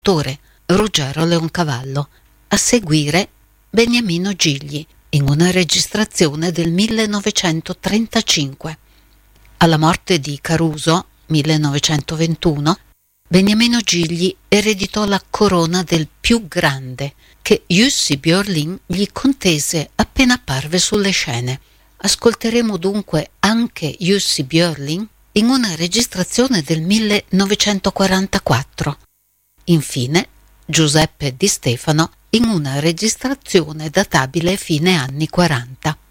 l'attore Ruggero Leoncavallo, a seguire Beniamino Gigli, in una registrazione del 1935. Alla morte di Caruso, 1921, Beniamino Gigli ereditò la corona del più grande, che Jussi Björling gli contese appena apparve sulle scene. Ascolteremo dunque anche Jussi Björling in una registrazione del 1944. Infine, Giuseppe Di Stefano in una registrazione databile fine anni 40.